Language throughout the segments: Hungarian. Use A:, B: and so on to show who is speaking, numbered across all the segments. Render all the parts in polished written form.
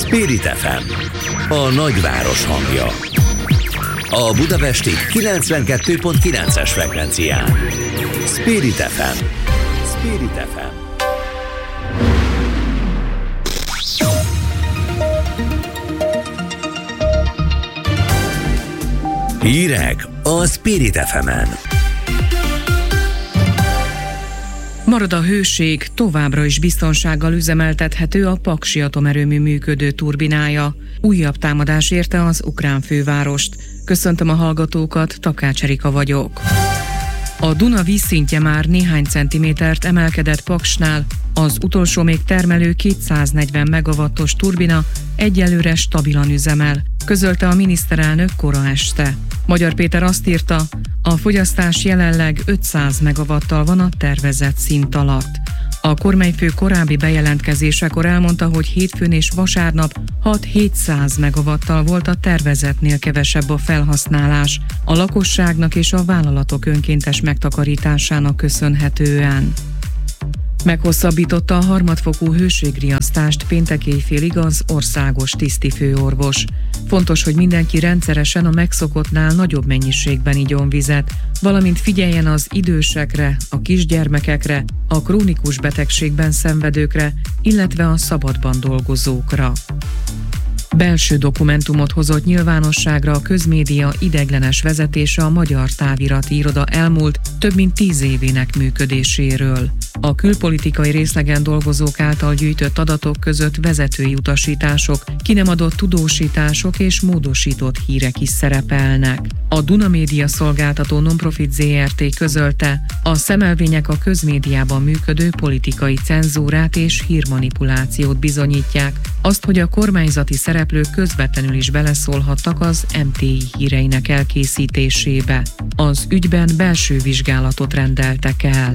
A: Spirit FM, a nagyváros hangja. A budapesti 92.9-es frekvencián. Spirit FM. Spirit FM. Hírek a Spirit FM-en.
B: Marad a hőség, továbbra is biztonsággal üzemeltethető a Paksi atomerőmű működő turbinája. Újabb támadás érte az ukrán fővárost. Köszöntöm a hallgatókat, Takács Erika vagyok. A Duna vízszintje már néhány centimétert emelkedett Paksnál, az utolsó még termelő 240 megawattos turbina egyelőre stabilan üzemel, közölte a miniszterelnök kora este. Magyar Péter azt írta, a fogyasztás jelenleg 500 megawattal van a tervezett szint alatt. A kormányfő korábbi bejelentkezésekor elmondta, hogy hétfőn és vasárnap 6-700 megawattal volt a tervezetnél kevesebb a felhasználás, a lakosságnak és a vállalatok önkéntes megtakarításának köszönhetően. Meghosszabbította a harmadfokú hőségriasztást péntek éjfélig az országos tisztifőorvos. Fontos, hogy mindenki rendszeresen a megszokottnál nagyobb mennyiségben igyon vizet, valamint figyeljen az idősekre, a kisgyermekekre, a krónikus betegségben szenvedőkre, illetve a szabadban dolgozókra. Belső dokumentumot hozott nyilvánosságra a közmédia ideiglenes vezetése a Magyar Távirati Iroda elmúlt több mint 10 évének működéséről. A külpolitikai részlegen dolgozók által gyűjtött adatok között vezetői utasítások, ki nem adott tudósítások és módosított hírek is szerepelnek. A Duna Média Szolgáltató Nonprofit Zrt. Közölte, a szemelvények a közmédiában működő politikai cenzúrát és hírmanipulációt bizonyítják, azt, hogy a kormányzati szereplők közvetlenül is beleszólhattak az MTI híreinek elkészítésébe. Az ügyben belső vizsgálatot rendeltek el.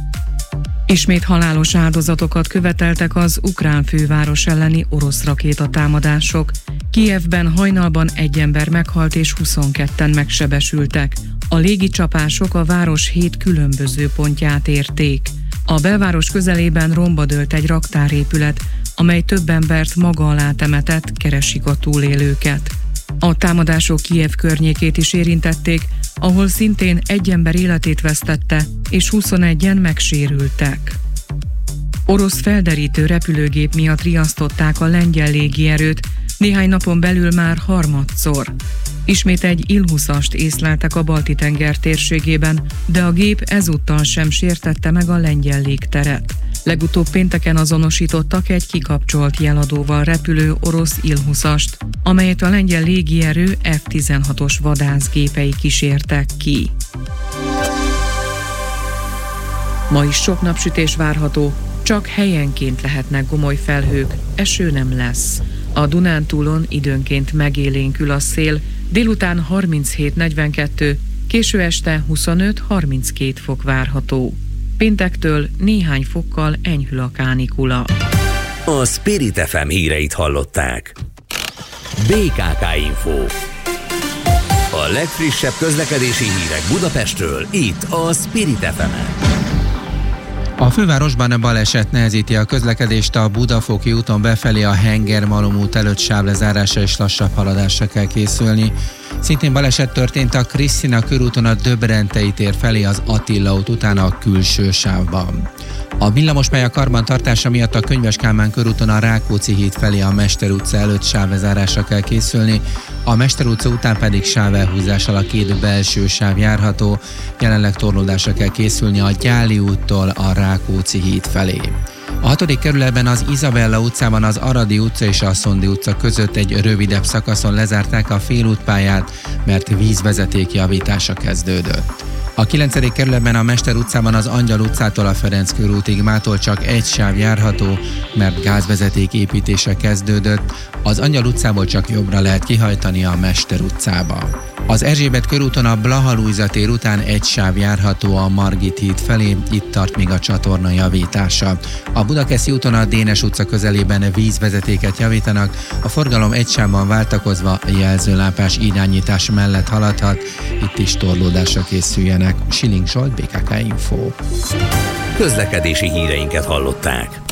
B: Ismét halálos áldozatokat követeltek az ukrán főváros elleni orosz rakétatámadások. Kijevben hajnalban egy ember meghalt és 22-en megsebesültek. A légicsapások a város 7 különböző pontját érték. A belváros közelében romba dőlt egy raktárépület, amely több embert maga alá temetett, keresik a túlélőket. A támadások Kijev környékét is érintették, ahol szintén egy ember életét vesztette, és 21-en megsérültek. Orosz felderítő repülőgép miatt riasztották a lengyel légierőt, néhány napon belül már harmadszor. Ismét egy Il-20-ast észleltek a Balti-tenger térségében, de a gép ezúttal sem sértette meg a lengyel légteret. Legutóbb pénteken azonosítottak egy kikapcsolt jeladóval repülő orosz Il-20-ast, amelyet a lengyel légierő F-16-os vadászgépei kísértek ki. Ma is sok napsütés várható, csak helyenként lehetnek gomoly felhők, eső nem lesz. A Dunántúlon időnként megélénkül a szél, délután 37-42, késő este 25-32 fok várható. Péntektől néhány fokkal enyhül a kánikula.
A: A Spirit FM híreit hallották. BKK Info. A legfrissebb közlekedési hírek Budapestről, itt a Spirit FM-en.
C: A fővárosban a baleset nehezíti a közlekedést, a Budafoki úton befelé a Henger-Malom út előtt sávlezárásra és lassabb haladásra kell készülni. Szintén baleset történt a Krisztina körúton a Döbrentei tér felé az Attila út után a külső sávban. A villamospálya karbantartása miatt a Könyves Kálmán körúton a Rákóczi híd felé a Mester utca előtt sávlezárásra kell készülni, a Mester utca után pedig sávelhúzással a 2 belső sáv járható, jelenleg torlódásra kell készülni a Gyáli úttól a Rákóczi híd felé. A 6. kerületben az Izabella utcában az Aradi utca és a Szondi utca között egy rövidebb szakaszon lezárták a félútpályát, mert vízvezeték javítása kezdődött. A 9. kerületben a Mester utcában az Angyal utcától a Ferenc körútig mától csak egy sáv járható, mert gázvezeték építése kezdődött, az Angyal utcából csak jobbra lehet kihajtani a Mester utcába. Az Erzsébet körúton a Blaha Lujza tér után egy sáv járható a Margit híd felé, itt tart még a csatorna javítása. A Budakeszi úton a Dénes utca közelében vízvezetéket javítanak, a forgalom egy sávban váltakozva jelzőlámpás irányítás mellett haladhat, itt is torlódásra készüljenek. Siling Zsolt, BKK Info.
A: Közlekedési híreinket hallották.